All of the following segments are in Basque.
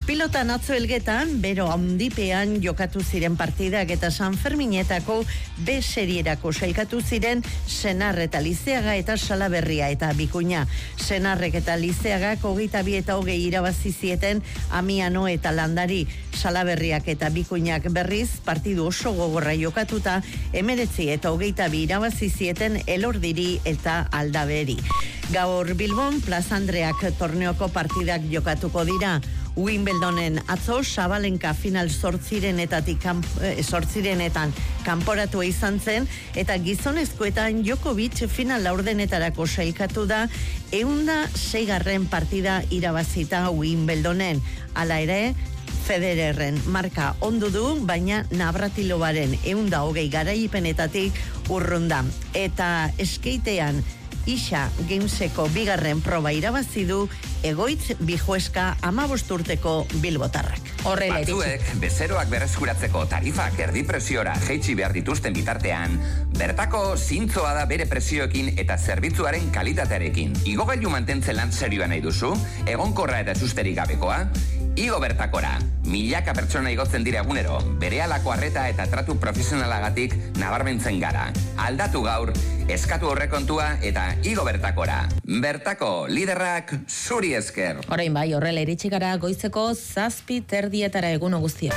Pilotan atzo Elgetan, bero handipean jokatu ziren partidak eta San Ferminetako B serierako sailkatu ziren Senar eta Lizeaga eta Salaberria eta Bikuña. Senarrek eta Lizeagak 22 eta 20 irabazi zieten Amiano eta Landari. Salaberriak eta Bikuñak berriz partidu oso gogorra jokatuta 19 eta 22 irabazi zieten Elordiri eta Aldaberi. Gaur Bilbon Plaza Andreak torneoko partidak jokatuko dira. Wimbledonen atzo Sabalenka final zortzirenetan kanporatua izan zen eta gizonezkoetan Djokovic final laurdenetarako sailkatu da 106. partida irabazita Wimbledonen. Hala ere, Federerren marka ondo du, baina Navratilovaren 120 garaipenetatik urrunda. Eta eskeitean Isha Gameseko bigarren proba irabazi du Egoitz Bijueska 15 urteko bilbotarrak. Batzuek bezeroak berreskuratzeko tarifak erdi presiora jaitsi behar dituzten bitartean, bertako zintzoa da bere presioekin eta zerbitzuaren kalitatearekin. Igogailu mantentzen lan serioa nahi duzu, egonkorra eta susterik gabekoa, igo bertakora. Milaka pertsona igotzen dira egunero, berehalako arreta eta tratu profesionalagatik nabarmentzen gara. Aldatu gaur, eskatu aurrekontua eta igo bertakora. Bertako liderrak zuri esker. Orain bai, horrela iritsi gara goizeko 7:30 eguno guztia.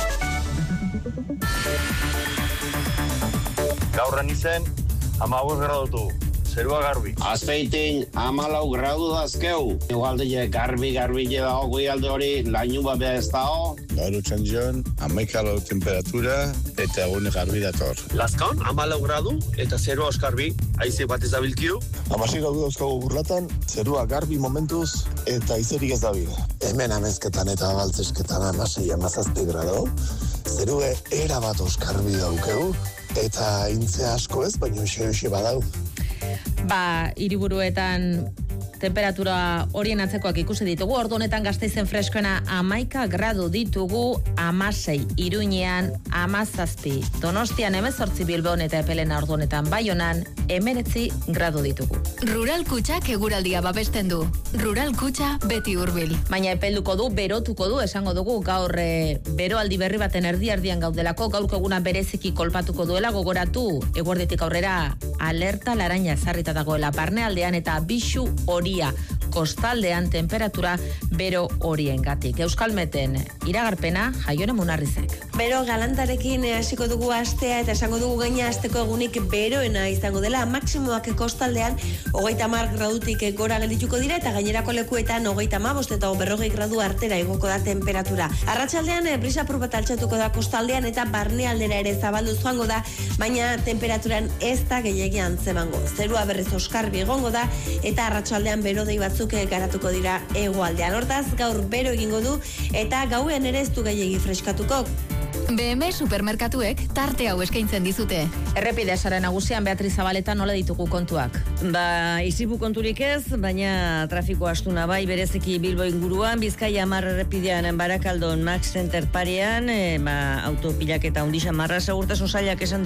Gaurren izen, 15 gradutu. Zerua garbi. Azpeitin 14 gradu dazkeu. Igualde garbi dago goialde hori lainu babea ez dago. Gaur utxan joan, 11 lau temperatura eta egune garbi dator. Lazkaon, 14 gradu eta zerua oskarbi, haize bat ez dabilkiu. 16 gradu dauzkagu Burlatan, zerua garbi momentuz eta izerik ez dabil. Hemen amezketan eta baltzesketan 16-17 gradu. Zerue erabat oskarbi daukegu eta intze asko ez, baina xe badau. Hiriburuetan temperatura horien atzekoak ikusi ditugu. Ordu honetan Gasteizen freskoena 11 gradu ditugu, 16 Iruñean 17, Donostian 18, Bilbon eta Epelena ordu honetan Baionan 19 gradu ditugu. Rural Kutxak eguraldia babesten du. Rural Kutxa beti hurbil. Baina epelduko du, berotuko du, esango dugu gaur beroaldi berri baten erdian gaudelako, gaurko eguna bereziki kolpatuko duela, gogoratu eguerditik aurrera alerta laranja ezarrita dagoela barnealdean eta bisu horia kostaldean temperatura bero horiengatik. Euskalmeten iragarpena Jaione Munarrizek. Bero galantarekin hasiko dugu astea eta esango dugu gaina asteko egunik beroena izango dela. Maksimoak kostaldean 30 gradutik gora geldituko dira eta gainerako lekuetan 35 eta 40 gradu artera igoko da temperatura. Arratsaldean brisa apur bat altxatuko da kostaldean eta barnealdera ere zabaldu joango da, baina temperaturan ez da gehiegi antzemango. Zerua berriz oskarbi egongo da eta arratsaldean berodei batzuk garatuko dira hegoaldean. Hortaz, gaur bero egingo du eta gauean ere ez du gehiegi freskatuko. BM supermerkatuek tarte hau eskaintzen dizute. Errepide sare nagusian Beatriz Zabaleta nola ditugu kontuak? Izibu konturik ez, baina trafiko astuna bai, bereziki Bilbo inguruan, Bizkaia 10 errepidean Barakaldon Max Center parean, autopilaketa undixan marra segurtasun sailak esan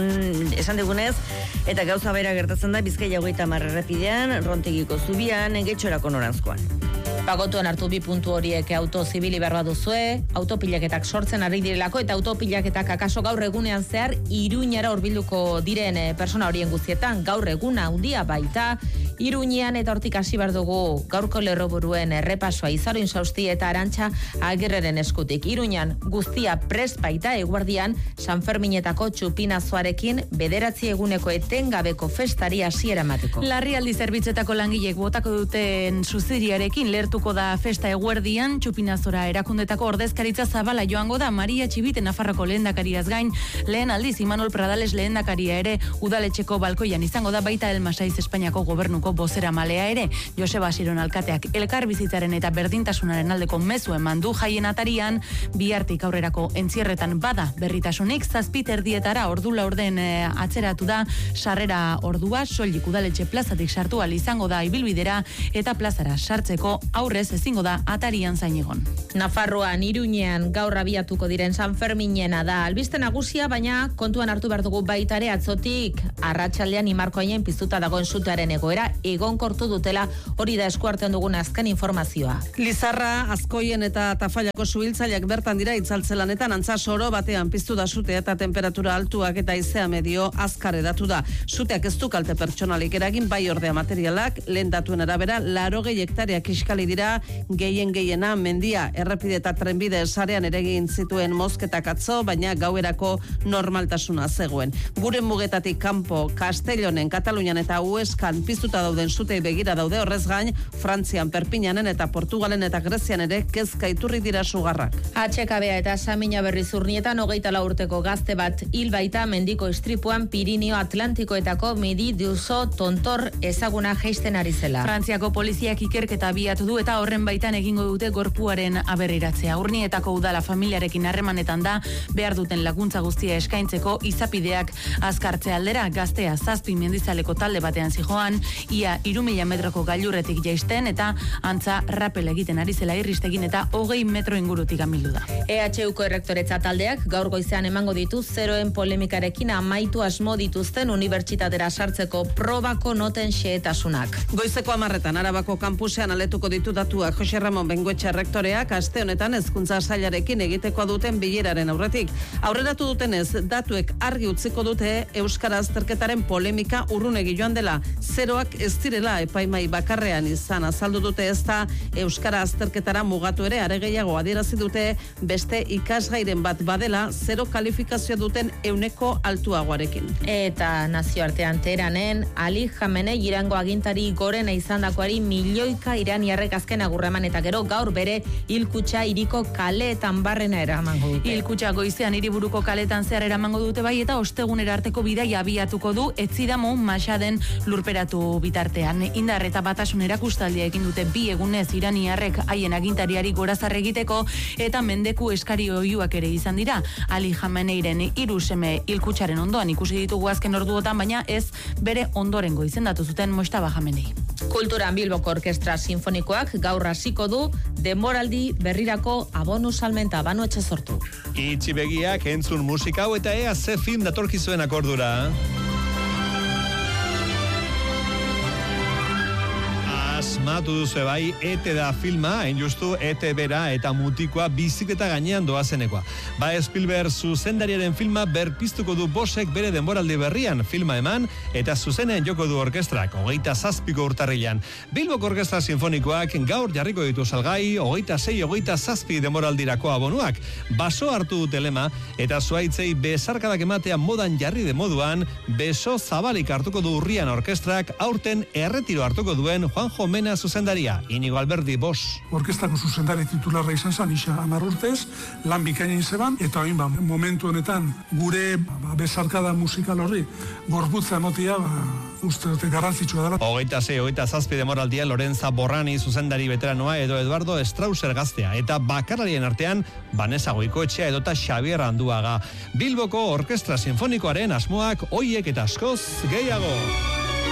digunez, eta gauza bera gertatzen da Bizkaia 30 errepidean, Rontegiko zubian, Getxorako noranzkoan. Pagotuan hartu 2 puntu horiek auto zibili behar baduzue, autopilaketak sortzen ari direlako eta autopilaketak akaso gaur egunean zehar Iruñara hurbilduko diren persona horien guztietan, gaur eguna handia baita, Iruñean eta hortik hasi behar dugu gaurko lerroburuen errepasoa Izaroin Sausti eta Arantxa Agirreren eskutik. Iruñan guztia prest baita, eguerdian San Ferminetako txupinazoarekin 9 eguneko etengabeko festari hasiera emateko. Larrialdi zerbitzetako langileek botako duten suziriarekin lertuko da festa eguerdian, txupinazora erakundetako ordezkaritza zabala joango da. Maria Txibite Nafarroko lehendakariaz gain, lehen aldiz Imanol Pradales lehendakaria ere udaletxeko balkoian izango da, baita Elmasaiz Espainiako gobernuko bozera malea ere. Joseba Asiron alkateak elkar bizitzaren eta berdintasunaren aldeko mezu eman du jaien atarian, bihartik aurrerako entzierretan bada berritasunik, 7:30 ordu laurden atzeratu da sarrera ordua, soilik udaletxe plazatik sartu ahal izango da ibilbidera eta plazara sartzeko aurrez ezingo da atarian zain egon. Nafarroan, Iruñean gaur abiatuko diren San Ferminena da albiste nagusia, baina kontuan hartu behar dugu baita ere atzotik arratsaldean Imarkoainen piztuta dagoen sutearen egoera egonkortu dutela, hori da eskuartean dugun azken informazioa. Lizarra, Azkoien eta Tafallako suhiltzaileak bertan dira itzaltzelanetan antza soro batean piztu da sutea eta temperatura altuak eta haizea medio azkar edatu da. Suteak ez du kalte pertsonalik eragin, bai ordea materialak, lehen datuen arabera 80 hektarea kiskali dira, gehiena mendia, errepide eta trenbide sarean eragin zituen mozketak atzo, baina gauerako normaltasuna zegoen. Gure mugetatik kanpo, Castellonen, Katalunian eta Hueskan piztuta dauden sutei begira daude, horrez gain, Frantzian, Perpignanen eta Portugalen eta Grezian ere kezka iturri dira sugarrak. HKBA eta Samina Berrizurnietan 24 urteko gazte bat hil baita mendiko istripuan Pirinio Atlantikoetako Midi Duzo tontor ezaguna jaisten ari zela. Frantziako poliziak ikerketa abiatu du eta horren baitan egingo dute gorpuaren aberriratzea. Urnietako udala familiarekin harremanetan da, behar duten laguntza guztia eskaintzeko izapideak azkartze aldera. Gaztea 7 mendizaleko talde batean zijoan, ia 3.000 metroko gailurretik jaisten eta antza rapel egiten ari zela irristegin eta 20 metro ingurutik amildu da. EHUko errektoretza taldeak gaur goizean emango ditu zeroen polemikarekin amaitu asmo dituzten unibertsitatera sartzeko probako noten xehetasunak. Goizeko 10:00 Arabako kampusean aletuko ditu datuak Jose Ramon Bengoetxe rektoreak aste honetan hezkuntza sailarekin egiteko duten bileraren aurretik. Aurreratu dutenez, datuek argi utziko dute euskara azterketaren polemika urrunegi joan dela. Zeroak ez direla epaimai bakarrean izan, azaldu dute ez da euskara azterketara mugatu ere, are gehiago adierazi dute beste ikasgairen bat badela zero kalifikazio duten 100 altuagoarekin. Eta nazioartean Teheranen Ali Khamenei Irango agintari gorena izandakoari milioika iraniarrek azken agurreman eta gero gaur bere hilkutxa hiriko kaleetan barrena eramango dute. Hilkutxa goizean hiriburuko kaletan zehar eramango dute bai eta ostegunera arteko bidaia abiatuko du Etzidamo Mashaden lurperatu bitartean. Indar eta batasun erakustaldia egin dute 2 egunez iraniarrek haien agintariari gorazarre egiteko eta mendeku eskari oiuak ere izan dira. Ali Khameneiren 3 seme hilkutxaren ondoan ikusi ditugu azken orduotan, baina ez bere ondorengo izendatu zuten Mojtaba Khamenei. Kulturan Bilboko Orkestra Sinfonikoak gaur hasiko du denboraldi berrirako abonu salmenta. Banu Etxezortu. Itxi begiak entzun musika hau eta ea ze film datorkizuen akordura. Asmatu duzu bai, ETE da filma, hain justu ETE bera eta mutikoa bizikleta gainean doazenekoa. Ba Spielberg zuzendariaren filma berpiztuko du Bosek bere denboraldi berrian filma eman eta zuzenean joko du orkestrak 27 urtarrilan. Bilboko Orkestra Sinfonikoak gaur jarriko ditu salgai 26-27 denboraldirako abonuak. Baso hartu dute lema eta zuaitzei besarkadak ematea modan jarri de moduan, beso zabalik hartuko du urrian orkestrak, aurten erretiro hartuko duen Juanjo Mena zuzendaria, Inigo Alberdi Bos. Orkestrako zuzendari titularra izan zen, isa 10 urtez, lan bikaina zeban, eta hain momentu honetan gure besarkada musikal horri gorputza emotia, uste dute garrantzitsua dela. 26-27 demoraldia Lorenza Borrani zuzendari veteranoa edo Eduardo Strausser gaztea, eta bakarrarien artean Vanessa Goikoetxea edota Xabier Anduaga. Bilboko Orkestra Sinfonikoaren asmoak hoiek eta askoz gehiago.